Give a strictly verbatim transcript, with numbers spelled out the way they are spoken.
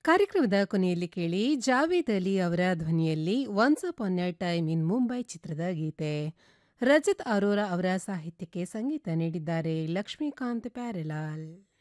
ಕಾರ್ಯಕ್ರಮದ ಕೊನೆಯಲ್ಲಿ ಕೇಳಿ ಜಾವೇದ್ ಅಲಿ ಅವರ ಧ್ವನಿಯಲ್ಲಿ once upon A time in Mumbai ಚಿತ್ರದ ಗೀತೆ. ರಜತ್ ಅರೋರಾ ಅವರ ಸಾಹಿತ್ಯಕ್ಕೆ ಸಂಗೀತ ನೀಡಿದ್ದಾರೆ ಲಕ್ಷ್ಮೀಕಾಂತ್ ಪ್ಯಾರೆಲಾಲ್.